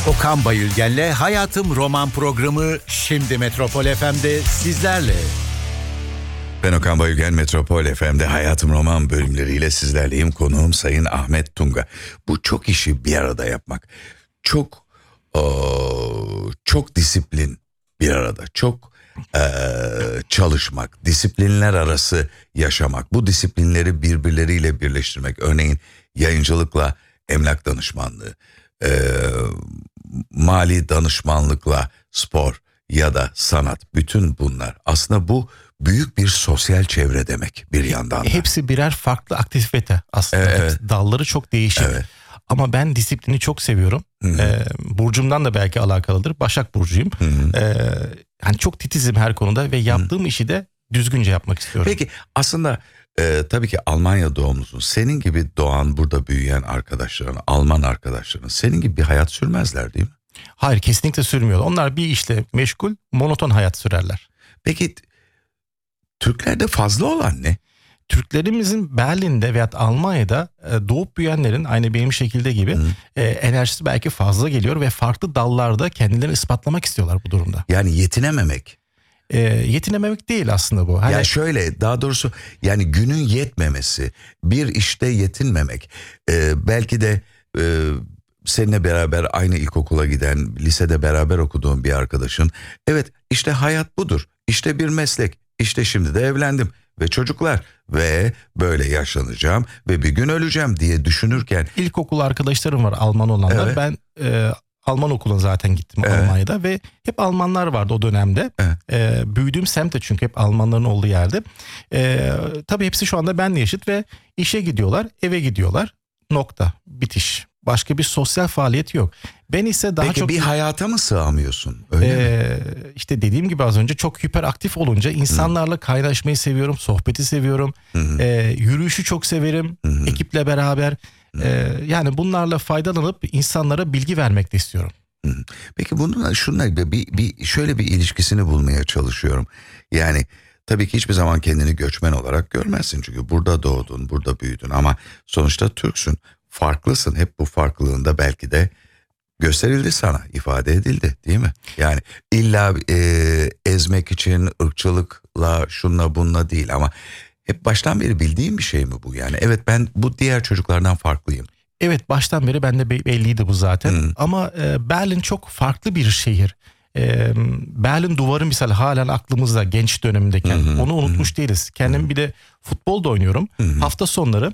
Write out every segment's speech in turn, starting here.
Okan Bayülgen'le Hayatım Roman programı şimdi Metropol FM'de sizlerle. Ben Okan Bayülgen, Metropol FM'de Hayatım Roman bölümleriyle sizlerleyim. Konuğum Sayın Ahmet Tunga. Bu çok işi bir arada yapmak. Çok disiplin bir arada. Çok çalışmak, disiplinler arası yaşamak. Bu disiplinleri birbirleriyle birleştirmek. Örneğin yayıncılıkla emlak danışmanlığı, mali danışmanlıkla spor ya da sanat. Bütün bunlar aslında bu büyük bir sosyal çevre demek bir yandan da. Hepsi birer farklı aktivite aslında. Evet. Dalları çok değişik. Evet. Ama ben disiplini çok seviyorum. Burcumdan da belki alakalıdır. Başak Burcu'yum. Yani çok titizim her konuda ve yaptığım işi de düzgünce yapmak istiyorum. Peki aslında tabii ki Almanya doğumlusun. Senin gibi doğan, burada büyüyen arkadaşların, Alman arkadaşların senin gibi bir hayat sürmezler değil mi? Hayır, kesinlikle sürmüyor. Onlar bir işle meşgul, monoton hayat sürerler. Peki Türklerde fazla olan ne? Türklerimizin Berlin'de veya Almanya'da doğup büyüyenlerin aynı benim şekilde gibi enerjisi belki fazla geliyor ve farklı dallarda kendilerini ispatlamak istiyorlar bu durumda. Yani yetinememek. Yetinememek değil aslında bu. Yani şöyle, daha doğrusu yani günün yetmemesi, bir işte yetinmemek. Belki de seninle beraber aynı ilkokula giden, lisede beraber okuduğun bir arkadaşın. Evet, işte hayat budur. İşte bir meslek. İşte şimdi de evlendim ve çocuklar ve böyle yaşlanacağım ve bir gün öleceğim diye düşünürken. İlkokul arkadaşlarım var, Alman olanlar. Evet. Ben Alman okuluna zaten gittim, Evet. Almanya'da ve hep Almanlar vardı o dönemde. Evet. Büyüdüğüm semt de çünkü hep Almanların olduğu yerde. Tabii hepsi şu anda benimle eşit ve işe gidiyorlar, eve gidiyorlar. Nokta, bitiş. Başka bir sosyal faaliyet yok. Ben ise daha Peki çok... bir hayata mı sığamıyorsun? Öyle mi? İşte dediğim gibi az önce çok hiperaktif olunca insanlarla kaynaşmayı seviyorum, sohbeti seviyorum. Yürüyüşü çok severim, ekiple beraber. Yani bunlarla faydalanıp insanlara bilgi vermek de istiyorum. Peki bununla şununla şöyle bir ilişkisini bulmaya çalışıyorum. Yani tabii ki hiçbir zaman kendini göçmen olarak görmezsin. Çünkü burada doğdun, burada büyüdün ama sonuçta Türksün. Farklısın. Hep bu farklılığında belki de gösterildi sana, ifade edildi değil mi? Yani illa ezmek için ırkçılıkla, şunla bununla değil ama hep baştan beri bildiğim bir şey mi bu yani? Evet, ben bu diğer çocuklardan farklıyım. Evet, baştan beri bende belliydi bu zaten. Ama Berlin çok farklı bir şehir. Berlin duvarı misal halen aklımızda genç dönemindeyken. Onu unutmuş değiliz. Kendim bir de futbol da oynuyorum. Hafta sonları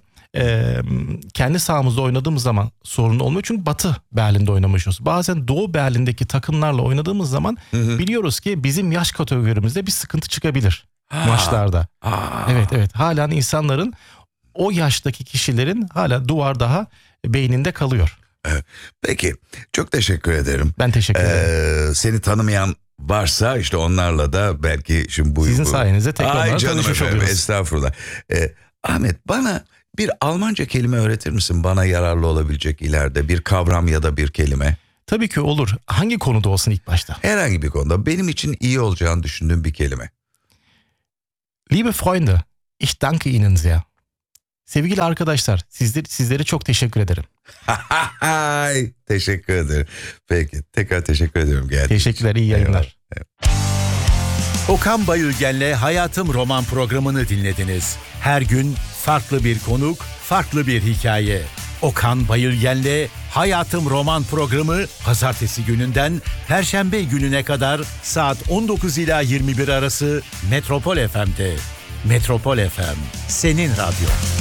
kendi sahamızda oynadığımız zaman sorun olmuyor. Çünkü Batı Berlin'de oynamışız. Bazen Doğu Berlin'deki takımlarla oynadığımız zaman biliyoruz ki bizim yaş kategorimizde bir sıkıntı çıkabilir maçlarda. Evet. Halen insanların, o yaştaki kişilerin hala duvar daha beyninde kalıyor. Evet. Peki, çok teşekkür ederim. Ben teşekkür ederim. Seni tanımayan varsa işte onlarla da belki şimdi bu... Sizin sayenizde tekrar canım tanışmış efendim, oluyoruz. estağfurullah. Ahmet, bana bir Almanca kelime öğretir misin? Bana yararlı olabilecek ileride bir kavram ya da bir kelime. Tabii ki olur. Hangi konuda olsun ilk başta? Herhangi bir konuda benim için iyi olacağını düşündüğüm bir kelime. Liebe Freunde, ich danke Ihnen sehr. Sevgili arkadaşlar, sizlere çok teşekkür ederim. Teşekkür ederim. Peki, tekrar teşekkür ediyorum. Teşekkürler, iyi yayınlar. Okan Bayülgen'le Hayatım Roman programını dinlediniz. Her gün farklı bir konuk, farklı bir hikaye. Okan Bayülgen'le Hayatım Roman programı pazartesi gününden perşembe gününe kadar saat 19 ila 21 arası Metropol FM'de. Metropol FM, senin radyo.